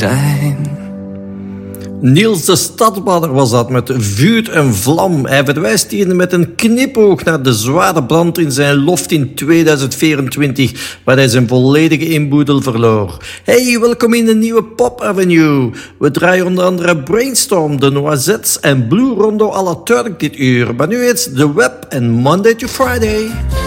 zijn. Niels de Stadsbader was dat met vuur en vlam. Hij verwijst hier met een knipoog naar de zware brand in zijn loft in 2024, waar hij zijn volledige inboedel verloor. Hey, welkom in de nieuwe Pop Avenue. We draaien onder andere Brainstorm, de Noisettes en Blue Rondo à la Turk dit uur. Maar nu eens The Web en Monday to Friday.